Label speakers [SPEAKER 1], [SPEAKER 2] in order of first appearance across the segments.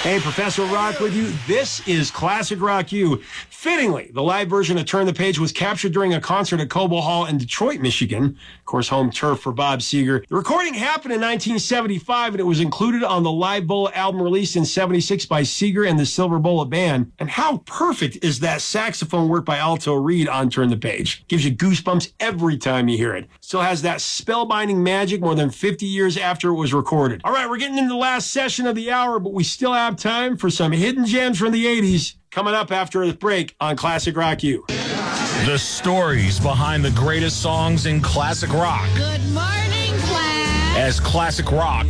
[SPEAKER 1] Hey, Professor Rock with you. This is Classic Rock U. Fittingly, the live version of Turn the Page was captured during a concert at Cobo Hall in Detroit, Michigan. Of course, home turf for Bob Seger. The recording happened in 1975, and it was included on the Live Bowl album released in 76 by Seger and the Silver Bullet Band. And how perfect is that saxophone work by Alto Reed on Turn the Page? Gives you goosebumps every time you hear it. Still has that spellbinding magic more than 50 years after it was recorded. All right, we're getting into the last session of the hour, but we still have time for some hidden gems from the 80s coming up after the break on Classic Rock U.
[SPEAKER 2] The stories behind the greatest songs in classic rock.
[SPEAKER 3] Good morning, class.
[SPEAKER 2] As Classic Rock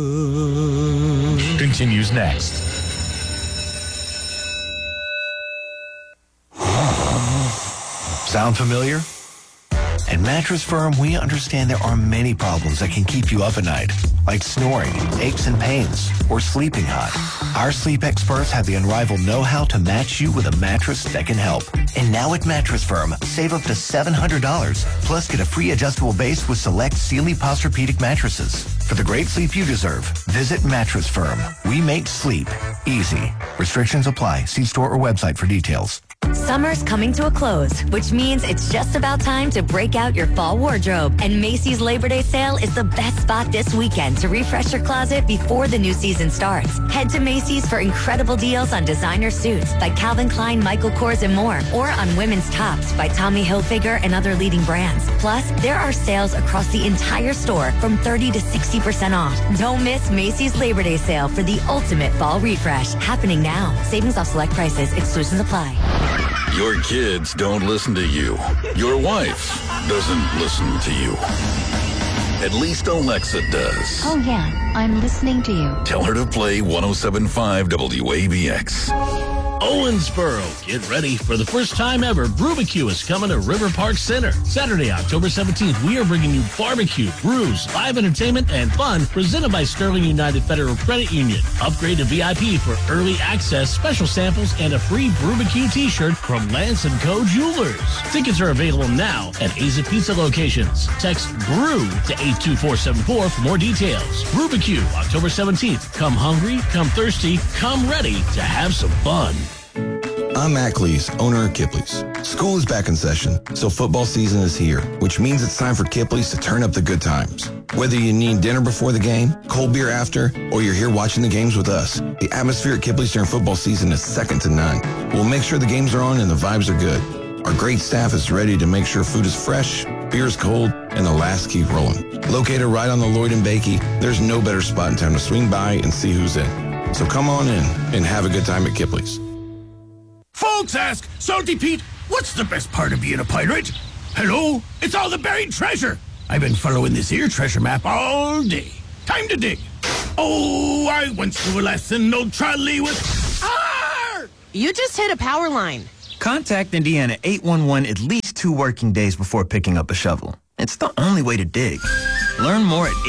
[SPEAKER 2] continues next.
[SPEAKER 4] Sound familiar? At Mattress Firm, we understand there are many problems that can keep you up at night, like snoring, aches and pains, or sleeping hot. Our sleep experts have the unrivaled know-how to match you with a mattress that can help. And now at Mattress Firm, save up to $700, plus get a free adjustable base with select Sealy Posturepedic mattresses. For the great sleep you deserve, visit Mattress Firm. We make sleep easy. Restrictions apply. See store or website for details.
[SPEAKER 5] Summer's coming to a close, which means it's just about time to break out your fall wardrobe. And Macy's Labor Day sale is the best spot this weekend to refresh your closet before the new season starts. Head to Macy's for incredible deals on designer suits by Calvin Klein, Michael Kors, and more, or on women's tops by Tommy Hilfiger and other leading brands. Plus, there are sales across the entire store from 30 to 60% off. Don't miss Macy's Labor Day sale for the ultimate fall refresh. Happening now. Savings off select prices. Exclusions apply.
[SPEAKER 6] Your kids don't listen to you. Your wife doesn't listen to you. At least Alexa does.
[SPEAKER 7] Oh, yeah. I'm listening to you.
[SPEAKER 6] Tell her to play 107.5 WABX.
[SPEAKER 8] Owensboro, get ready for the first time ever. Brubacue is coming to River Park Center. Saturday, October 17th, we are bringing you barbecue, brews, live entertainment, and fun presented by Sterling United Federal Credit Union. Upgrade to VIP for early access, special samples, and a free Brubacue t-shirt from Lance & Co. Jewelers. Tickets are available now at Aza Pizza locations. Text BREW to 82474 for more details. Brubacue, October 17th. Come hungry, come thirsty, come ready to have some fun.
[SPEAKER 9] I'm Matt Cleese, owner of Kipley's. School is back in session, so football season is here, which means it's time for Kipley's to turn up the good times. Whether you need dinner before the game, cold beer after, or you're here watching the games with us, the atmosphere at Kipley's during football season is second to none. We'll make sure the games are on and the vibes are good. Our great staff is ready to make sure food is fresh, beer is cold, and the laughs keep rolling. Located right on the Lloyd and Bakey, there's no better spot in town to swing by and see who's in. So come on in and have a good time at Kipley's.
[SPEAKER 10] Folks ask, Salty Pete, what's the best part of being a pirate? Hello? It's all the buried treasure. I've been following this here treasure map all day. Time to dig. Oh, I once knew a lesson, old trolley with... Arr!
[SPEAKER 3] You just hit a power line.
[SPEAKER 11] Contact Indiana 811 at least 2 working days before picking up a shovel. It's the only way to dig. Learn more at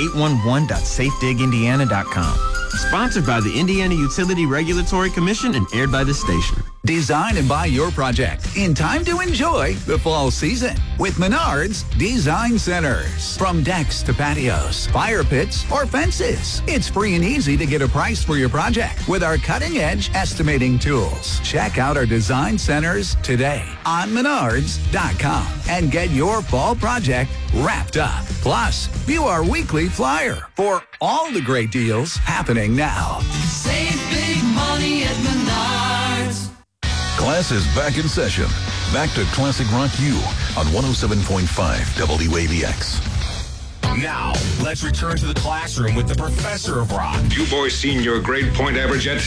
[SPEAKER 11] 811.safedigindiana.com.
[SPEAKER 12] Sponsored by the Indiana Utility Regulatory Commission and aired by the station.
[SPEAKER 13] Design and buy your project in time to enjoy the fall season with Menards Design Centers. From decks to patios, fire pits, or fences, it's free and easy to get a price for your project with our cutting-edge estimating tools. Check out our design centers today on Menards.com and get your fall project wrapped up. Plus, view our weekly flyer for all the great deals happening now.
[SPEAKER 14] Save big money at Menards.
[SPEAKER 6] Class is back in session. Back to Classic Rock U on 107.5 WABX.
[SPEAKER 2] Now, let's return to the classroom with the professor of rock.
[SPEAKER 15] You boys seen your grade point average yet?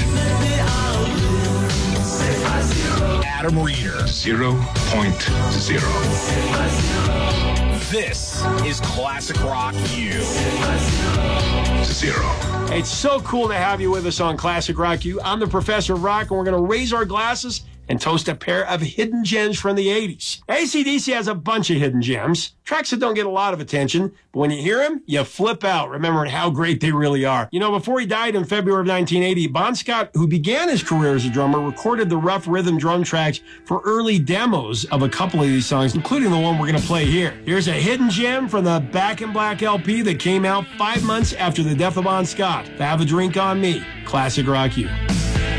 [SPEAKER 2] Adam Reeder.
[SPEAKER 15] 0.0.
[SPEAKER 2] This is Classic Rock U.
[SPEAKER 15] 0.
[SPEAKER 1] It's so cool to have you with us on Classic Rock U. I'm the Professor of Rock, and we're going to raise our glasses and toast a pair of hidden gems from the 80s. AC/DC has a bunch of hidden gems, tracks that don't get a lot of attention, but when you hear them, you flip out, remembering how great they really are. You know, before he died in February of 1980, Bon Scott, who began his career as a drummer, recorded the rough rhythm drum tracks for early demos of a couple of these songs, including the one we're going to play here. Here's a hidden gem from the Back in Black LP that came out 5 months after the death of Bon Scott. Have a drink on me. Classic Rock U.